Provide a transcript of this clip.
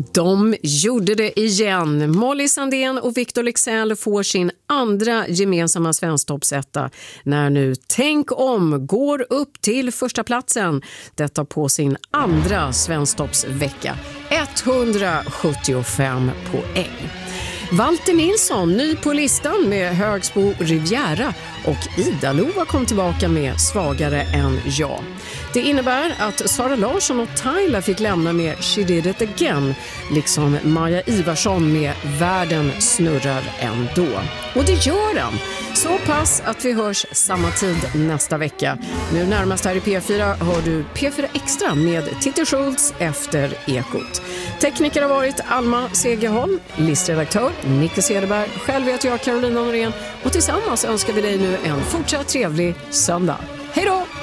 De gjorde det igen. Molly Sandén och Victor Leksell får sin andra gemensamma svensktoppsetta när nu Tänk om går upp till första platsen. Detta på sin andra svensktoppsvecka. 175 poäng. Walter Nilsson, ny på listan med Högsbo Riviera, och Ida Lova kom tillbaka med Svagare än jag. Det innebär att Sara Larsson och Tyla fick lämna med She Did It Again, liksom Maja Ivarsson med Världen snurrar ändå. Och det gör den. Så pass att vi hörs samma tid nästa vecka. Nu närmast här i P4 hör du P4 Extra med Titti Schultz efter Ekot. Tekniker har varit Alma Segerholm, listredaktör Nicke Cederberg, själv heter jag Carolina Norén, och tillsammans önskar vi dig nu en fortsatt trevlig söndag. Hej då!